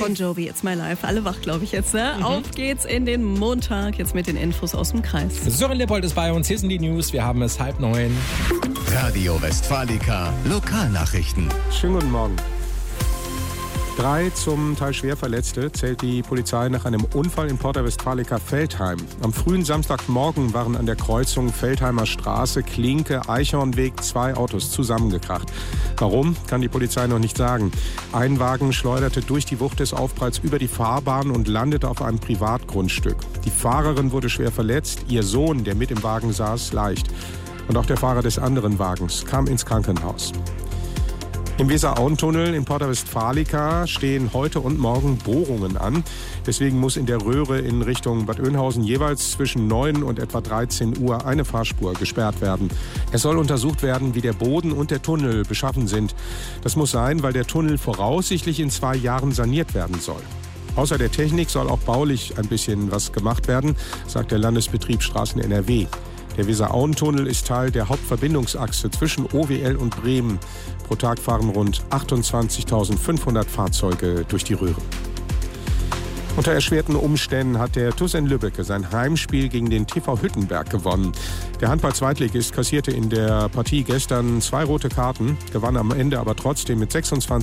Bon Jovi, It's My Life. Alle wach, glaube ich jetzt. Ne? Auf geht's in den Montag, jetzt mit den Infos aus dem Kreis. Sören Leopold ist bei uns. Hier sind die News. Wir haben es 8:30. Radio Westfalica, Lokalnachrichten. Schönen guten Morgen. 3 zum Teil schwer Verletzte zählt die Polizei nach einem Unfall in Porta Westfalica Veltheim. Am frühen Samstagmorgen waren an der Kreuzung Veltheimer Straße, Klinke, Eichhornweg 2 Autos zusammengekracht. Warum, kann die Polizei noch nicht sagen. Ein Wagen schleuderte durch die Wucht des Aufpralls über die Fahrbahn und landete auf einem Privatgrundstück. Die Fahrerin wurde schwer verletzt, ihr Sohn, der mit im Wagen saß, leicht. Und auch der Fahrer des anderen Wagens kam ins Krankenhaus. Im Weser-Auen-Tunnel in Porta Westfalica stehen heute und morgen Bohrungen an. Deswegen muss in der Röhre in Richtung Bad Oeynhausen jeweils zwischen 9 und etwa 13 Uhr eine Fahrspur gesperrt werden. Es soll untersucht werden, wie der Boden und der Tunnel beschaffen sind. Das muss sein, weil der Tunnel voraussichtlich in 2 Jahren saniert werden soll. Außer der Technik soll auch baulich ein bisschen was gemacht werden, sagt der Landesbetrieb Straßen NRW. Der Weser-Auen-Tunnel ist Teil der Hauptverbindungsachse zwischen OWL und Bremen. Pro Tag fahren rund 28.500 Fahrzeuge durch die Röhre. Unter erschwerten Umständen hat der TuS Lübbecke sein Heimspiel gegen den TV Hüttenberg gewonnen. Der Handball-Zweitligist kassierte in der Partie gestern 2 rote Karten, gewann am Ende aber trotzdem mit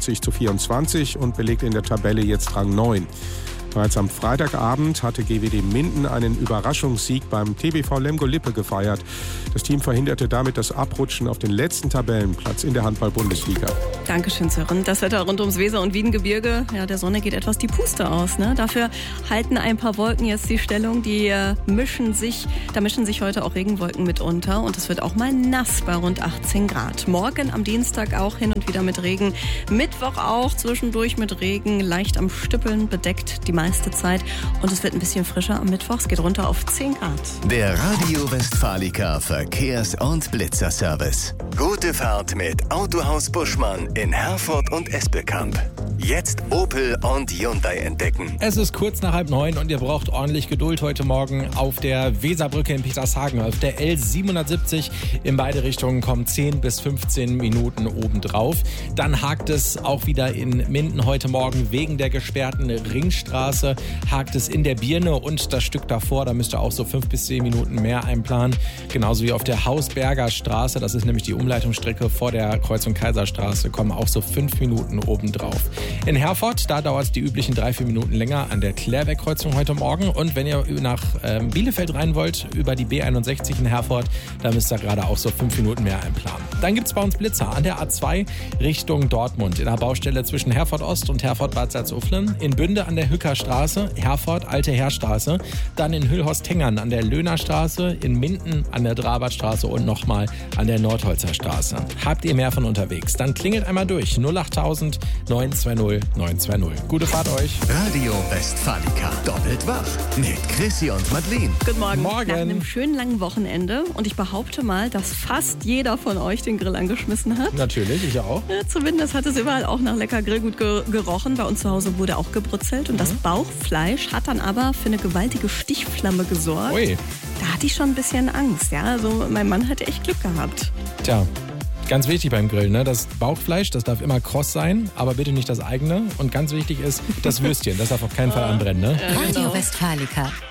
26:24 und belegt in der Tabelle jetzt Rang 9. Bereits am Freitagabend hatte GWD Minden einen Überraschungssieg beim TBV Lemgo-Lippe gefeiert. Das Team verhinderte damit das Abrutschen auf den letzten Tabellenplatz in der Handball-Bundesliga. Dankeschön, Sören. Das Wetter rund ums Weser- und Wiedengebirge, ja, der Sonne geht etwas die Puste aus. Ne? Dafür halten ein paar Wolken jetzt die Stellung. Da mischen sich heute auch Regenwolken mit unter. Und es wird auch mal nass bei rund 18 Grad. Morgen am Dienstag auch hin und wieder mit Regen. Mittwoch auch zwischendurch mit Regen, leicht am Stüppeln, bedeckt die meiste Zeit. Und es wird ein bisschen frischer am Mittwoch. Es geht runter auf 10 Grad. Der Radio Westfalica Verkehrs- und Blitzerservice. Gute Fahrt mit Autohaus Buschmann in Herford und Espelkamp. Jetzt Opel und Hyundai entdecken. Es ist kurz nach 8:30 und ihr braucht ordentlich Geduld heute Morgen auf der Weserbrücke in Petershagen. Auf der L770 in beide Richtungen kommen 10 bis 15 Minuten obendrauf. Dann hakt es auch wieder in Minden heute Morgen wegen der gesperrten Ringstraße. Hakt es in der Birne und das Stück davor. Da müsst ihr auch so 5 bis 10 Minuten mehr einplanen. Genauso wie auf der Hausberger Straße. Das ist nämlich die Umleitungsstrecke vor der Kreuzung Kaiserstraße. Kommen auch so 5 Minuten obendrauf. In Herford, da dauert es die üblichen 3-4 Minuten länger an der Klärweg-Kreuzung heute Morgen. Und wenn ihr nach Bielefeld rein wollt, über die B61 in Herford, da müsst ihr gerade auch so 5 Minuten mehr einplanen. Dann gibt es bei uns Blitzer an der A2 Richtung Dortmund. In der Baustelle zwischen Herford Ost und Herford Bad Salzuflen. In Bünde an der Hücker Straße, Herford Alte Heerstraße. Dann in Hüllhorst-Tengern an der Löhner Straße. In Minden an der Drabertstraße und nochmal an der Nordholzer Straße. Habt ihr mehr von unterwegs? Dann klingelt einmal durch. 08000 920 920. Gute Fahrt euch. Radio Westfalica. Doppelt wach. Mit Chrissy und Madeleine. Guten Morgen. Morgen. Nach einem schönen langen Wochenende. Und ich behaupte mal, dass fast jeder von euch den Grill angeschmissen hat. Natürlich, ich auch. Ja, zumindest hat es überall auch nach lecker Grillgut gerochen. Bei uns zu Hause wurde auch gebrutzelt. Und das Bauchfleisch hat dann aber für eine gewaltige Stichflamme gesorgt. Ui. Da hatte ich schon ein bisschen Angst. Ja, also mein Mann hatte echt Glück gehabt. Tja. Ganz wichtig beim Grillen, ne? Das Bauchfleisch, das darf immer kross sein, aber bitte nicht das eigene. Und ganz wichtig ist das Würstchen, das darf auf keinen Fall anbrennen. Ne? Radio Westfalica.